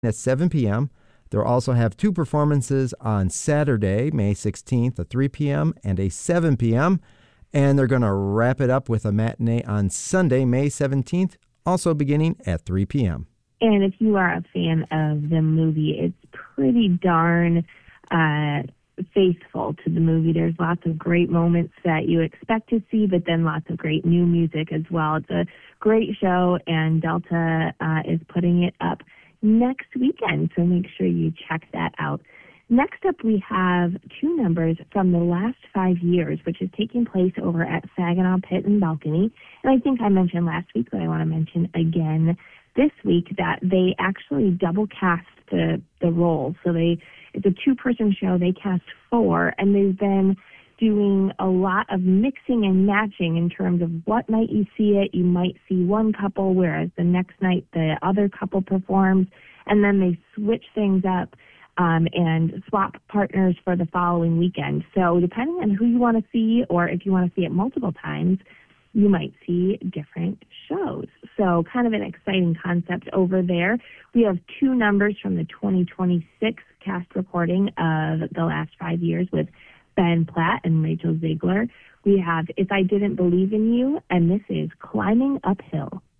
at 7 p.m. They'll also have two performances on Saturday, May 16th at 3 p.m. and a 7 p.m. And they're going to wrap it up with a matinee on Sunday, May 17th, also beginning at 3 p.m. And if you are a fan of the movie, it's pretty darn faithful to the movie. There's lots of great moments that you expect to see, but then lots of great new music as well. It's a great show, and Delta is putting it up next weekend, so make sure you check that out. Next up, we have two numbers from the last 5 years, which is taking place over at Saginaw Pit and Balcony. And I think I mentioned last week, but I want to mention again this week that they actually double cast the roles. So it's a two-person show. They cast four, and they've been doing a lot of mixing and matching in terms of what night you see it. You might see one couple, whereas the next night the other couple performs, and then they switch things up and swap partners for the following weekend. So depending on who you want to see, or if you want to see it multiple times, you might see different shows. So kind of an exciting concept over there. We have two numbers from the 2026 cast recording of the last 5 years with Ben Platt and Rachel Ziegler. We have If I Didn't Believe in You, and this is Climbing Uphill.